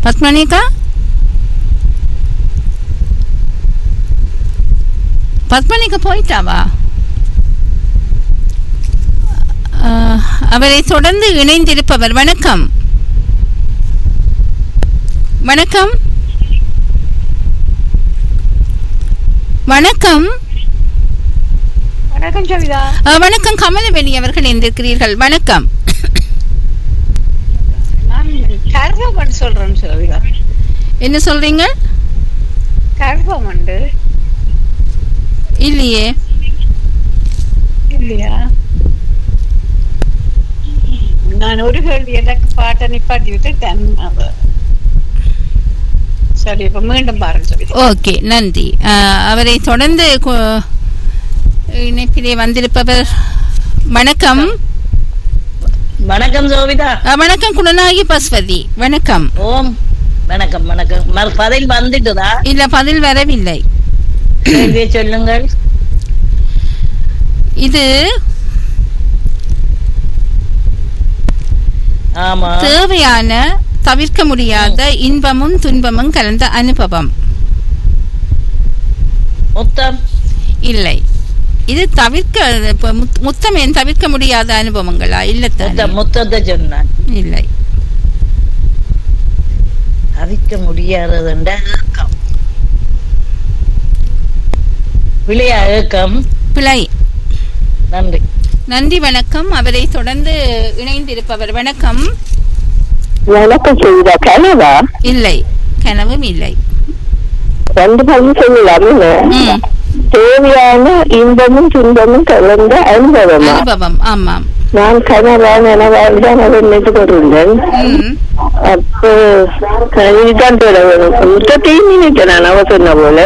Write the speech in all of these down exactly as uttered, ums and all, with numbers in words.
பத்மனிகா பத்மனிகா போயிட்டாவா? அவரை தொடர்ந்து இணைந்திருப்பவர் வணக்கம் வணக்கம் வணக்கம் வணக்கம் ஜவிதா. வணக்கம் கமலவேணி அவர்கள் இணைந்திருக்கிறீர்கள். வணக்கம். நான் கர்வமண்டு சொல்றேன் ஜவிதா. என்ன சொல்றீங்க? கர்வமண்டு இல்லையே. இல்லையா? நான் ஒரு கேள்வி எனக்கு பாட்டை நிப்பாட்டி விட்டுட்டேன். சரி, இப்ப மீண்டும் பாருங்க ஜவிதா. ஓகே, நன்றி. அவரை தொடர்ந்து இணைப்பிலே வந்திருப்பவர் வணக்கம். வணக்கம் ஜோவிதா. வணக்கம் குணநாயகி பஸ்வதி. வணக்கம். ஓம் வணக்கம். வணக்கம். பதில் வந்துட்டுதா? இல்ல, பதில் வரவில்லை. சொல்லுங்கள். இது ஆமா, தேவையான தவிர்க்க முடியாத இன்பமும் துன்பமும் கலந்த அனுபவம். முத்தம் இல்லை, இது தவிர்க்க முத்தம் என் தவிர்க்க முடியாத அனுபவங்களா? இல்ல, முத்தத்தை சொன்னான். இல்லை, தவிர்க்க முடியாததுண்ட ஏக்கம். விளையா ஏக்கம். பிழை. நன்றி. நன்றி, வணக்கம். அவரை தொடர்ந்து இணைந்திருப்பவர் வணக்கம். வணக்கம் செய்தா. கனவா? இல்லை, கனவும் இல்லை. ரெண்டு பதில் சொல்லலாம். தேவையான இன்பமும் துன்பமும் கலந்த அனுபவம். அனுபவம், ஆமாம். நான் கனவா நனவால் தான் அதை நினைத்து கொண்டிருந்தேன். அப்போ இதுதான் முத்தத்தையும் நினைத்தேன் நான் அவ சொன்ன போல.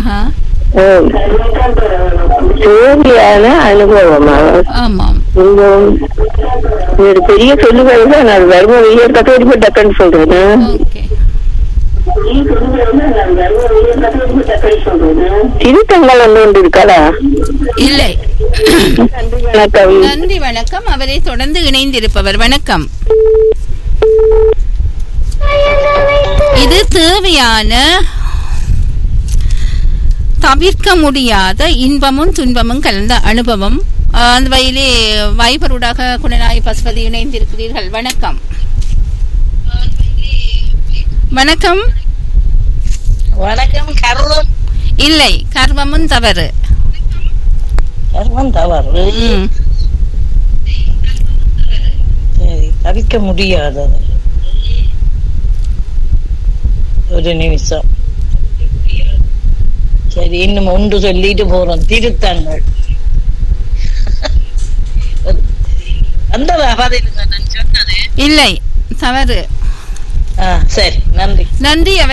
தேவையான அனுபவமா? ஆமாம். ஒரு பெரிய சொல்லுகள் தான் நான் வரும்போது கத்தோடி டக்குன்னு சொல்றேன். திருத்தங்கள் ஒன்று ஒன்று இருக்காதா? இல்லை. வணக்கம். நன்றி, வணக்கம். அவரை தொடர்ந்து இணைந்திருப்பவர் வணக்கம். இது தேவையான தவிர்க்க முடியாத இன்பமும் துன்பமும் கலந்த அனுபவம். அந்த வகையிலே வைபருடாக குணநாயகி பசுபதி இணைந்திருக்கிறீர்கள். வணக்கம். வணக்கம். வணக்கம். கர்வம் இல்லை, கர்வமும் தவறு. கர்வம் தவறு. சரி, தவிர்க்க முடியாதது. ஒரு நிமிஷம். சரி, இன்னும் ஒன்று சொல்லிட்டு போறோம். திருத்தங்கள். அந்த பதில் நான் சொன்னது இல்லை, தவறு. சரி, நன்றி. நன்றி.